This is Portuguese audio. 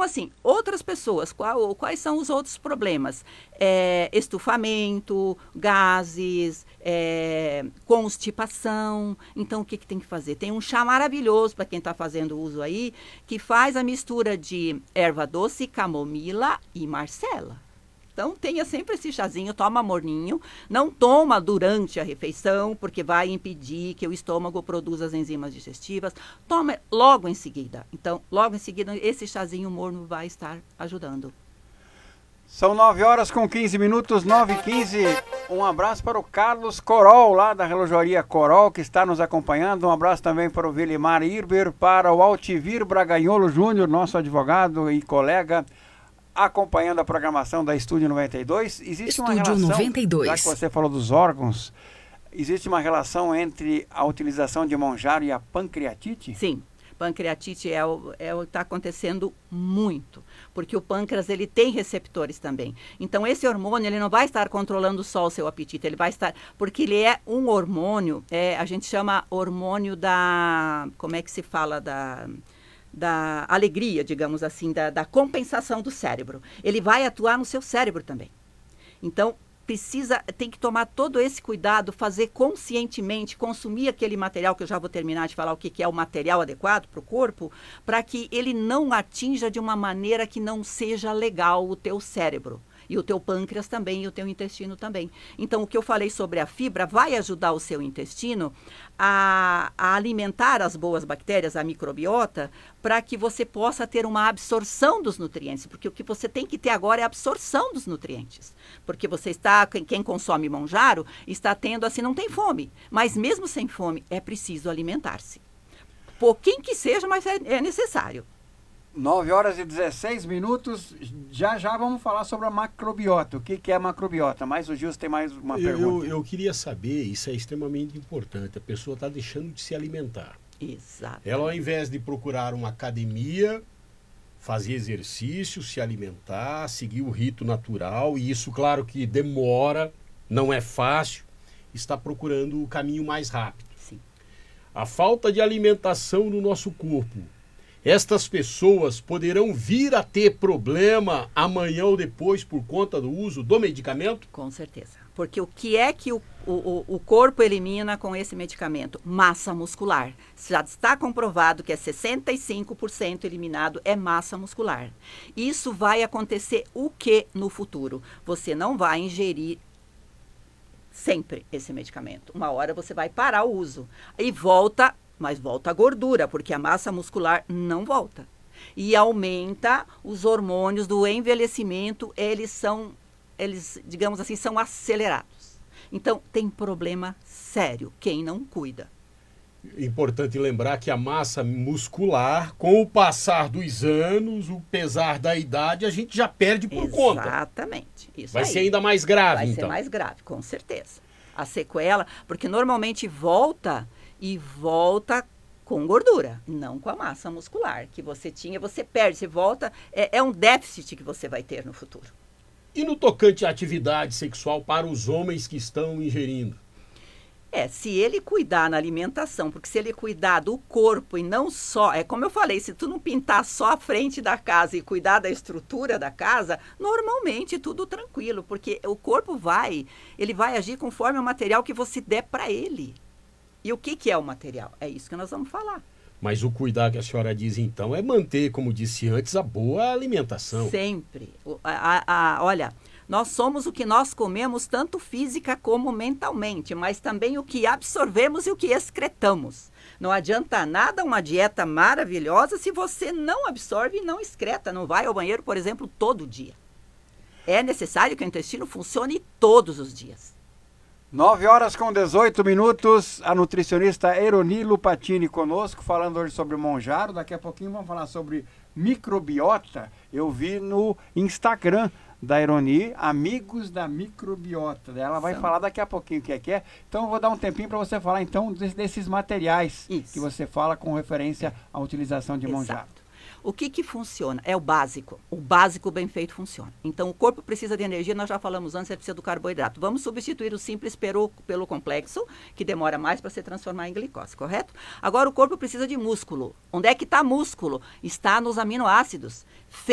assim, outras pessoas, quais são os outros problemas? Estufamento, gases, constipação. Então, o que tem que fazer? Tem um chá maravilhoso para quem está fazendo uso aí, que faz a mistura de erva doce, camomila e marcela. Então, tenha sempre esse chazinho, toma morninho, não toma durante a refeição, porque vai impedir que o estômago produza as enzimas digestivas. Toma logo em seguida. Então, logo em seguida, esse chazinho morno vai estar ajudando. São 9h15, 9h15. Um abraço para o Carlos Corol, lá da Relojoaria Corol, que está nos acompanhando. Um abraço também para o Vilimar Irber, para o Altivir Braganholo Júnior, nosso advogado e colega, acompanhando a programação da Estúdio 92. Existe uma relação, 92. Já que você falou dos órgãos, existe uma relação entre a utilização de Monjaro e a pancreatite? Sim, pancreatite está acontecendo muito, porque o pâncreas ele tem receptores também. Então esse hormônio ele não vai estar controlando só o seu apetite, ele vai estar, porque ele é um hormônio, a gente chama hormônio da, como é que se fala, da alegria, digamos assim, da compensação do cérebro. Ele vai atuar no seu cérebro também. Então, tem que tomar todo esse cuidado, fazer conscientemente, consumir aquele material, que eu já vou terminar de falar o que é o material adequado para o corpo, para que ele não atinja de uma maneira que não seja legal o teu cérebro. E o teu pâncreas também, e o teu intestino também. Então, o que eu falei sobre a fibra vai ajudar o seu intestino a alimentar as boas bactérias, a microbiota, para que você possa ter uma absorção dos nutrientes. Porque o que você tem que ter agora é a absorção dos nutrientes. Porque quem consome Monjaro, está tendo, assim, não tem fome. Mas mesmo sem fome, é preciso alimentar-se. Pouquinho que seja, mas é necessário. 9h16, já vamos falar sobre a macrobiota. O que é a macrobiota? Mas o Gilson tem mais uma pergunta. Eu queria saber, isso é extremamente importante, a pessoa está deixando de se alimentar. Exato. Ela, ao invés de procurar uma academia, fazer exercício, se alimentar, seguir o rito natural, e isso, claro que demora, não é fácil, está procurando o caminho mais rápido. Sim. A falta de alimentação no nosso corpo, estas pessoas poderão vir a ter problema amanhã ou depois por conta do uso do medicamento? Com certeza. Porque o que é que o corpo elimina com esse medicamento? Massa muscular. Já está comprovado que 65% eliminado é massa muscular. Isso vai acontecer o que no futuro? Você não vai ingerir sempre esse medicamento. Uma hora você vai parar o uso. E volta, mas volta a gordura, porque a massa muscular não volta. E aumenta os hormônios do envelhecimento, eles, digamos assim, são acelerados. Então, tem problema sério, quem não cuida. Importante lembrar que a massa muscular, com o passar dos anos, o pesar da idade, a gente já perde por conta. Exatamente. Isso vai aí. Ser ainda mais grave, vai então. Vai ser mais grave, com certeza. A sequela, porque normalmente volta com gordura, não com a massa muscular que você tinha, você perde, você volta, é um déficit que você vai ter no futuro. E no tocante à atividade sexual para os homens que estão ingerindo? Se ele cuidar na alimentação, porque se ele cuidar do corpo e não só, como eu falei, se tu não pintar só a frente da casa e cuidar da estrutura da casa, normalmente tudo tranquilo, porque o corpo ele vai agir conforme o material que você der para ele. E o que é o material? É isso que nós vamos falar. Mas o cuidar que a senhora diz, então, é manter, como disse antes, a boa alimentação. Sempre. Olha, nós somos o que nós comemos, tanto física como mentalmente, mas também o que absorvemos e o que excretamos. Não adianta nada uma dieta maravilhosa se você não absorve e não excreta, não vai ao banheiro, por exemplo, todo dia. É necessário que o intestino funcione todos os dias. 9h18, a nutricionista Eroni Lupatini conosco, falando hoje sobre Monjaro. Daqui a pouquinho vamos falar sobre microbiota. Eu vi no Instagram da Eroni, Amigos da Microbiota. Ela vai falar daqui a pouquinho o que é. Então eu vou dar um tempinho para você falar então desses materiais que você fala com referência à utilização de Monjaro. O que funciona? É o básico. O básico bem feito funciona. Então, o corpo precisa de energia, nós já falamos antes, ele precisa do carboidrato. Vamos substituir o simples pelo complexo, que demora mais para se transformar em glicose, correto? Agora, o corpo precisa de músculo. Onde é que está músculo? Está nos aminoácidos.